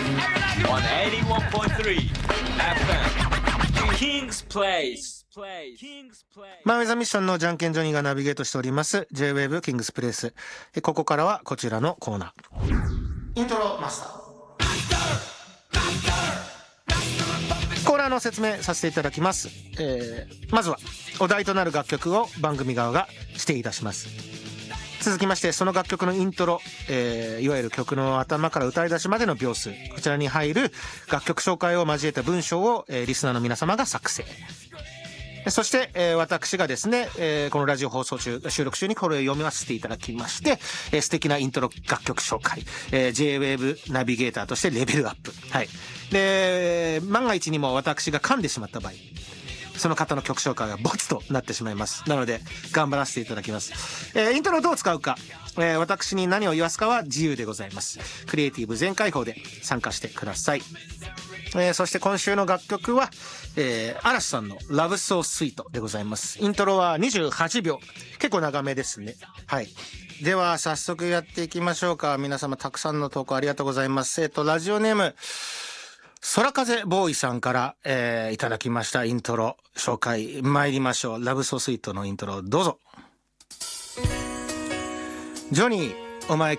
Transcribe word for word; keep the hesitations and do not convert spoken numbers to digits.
on eighty-one point three エフエム King's Place。 マンウェザミッションのじゃんけんジョニーがナビゲートしております J-ウェーブ King's Place。ここからはこちらのコーナー、イントロマスター。コーナーの説明させていただきます。えー、まずはお題となる楽曲を番組側が指定いたします。続きましてその楽曲のイントロ、えー、いわゆる曲の頭から歌い出しまでの秒数、こちらに入る楽曲紹介を交えた文章を、えー、リスナーの皆様が作成。そして、えー、私がですね、えー、このラジオ放送中、収録中にこれを読みさせていただきまして、えー、素敵なイントロ楽曲紹介、えー、ジェイウェーブ ナビゲーターとしてレベルアップ。はい。で、万が一にも私が噛んでしまった場合、その方の曲紹介がボツとなってしまいます。なので、頑張らせていただきます。えー、イントロをどう使うか、えー、私に何を言わすかは自由でございます。クリエイティブ全開放で参加してください。えー、そして今週の楽曲は、えー、嵐さんの Love So Sweet でございます。イントロはにじゅうはちびょう。結構長めですね。はい。では早速やっていきましょうか。皆様たくさんの投稿ありがとうございます。えっと、ラジオネーム、空風ボーイさんから、えー、いただきましたイントロ紹介参りましょう。 Love So Sweet のイントロどうぞ。ジョニー、お前